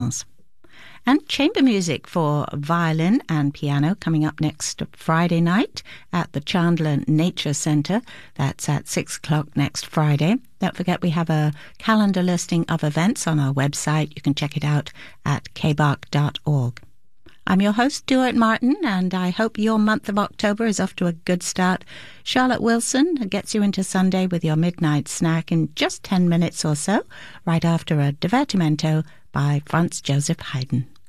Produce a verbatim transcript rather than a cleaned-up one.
And chamber music for violin and piano coming up next Friday night at the Chandler Nature Center. That's at six o'clock next Friday. Don't forget we have a calendar listing of events on our website. You can check it out at k b a c dot org. I'm your host, Stuart Martin, and I hope your month of October is off to a good start. Charlotte Wilson gets you into Sunday with your midnight snack in just ten minutes or so, right after a divertimento by Franz Joseph Haydn.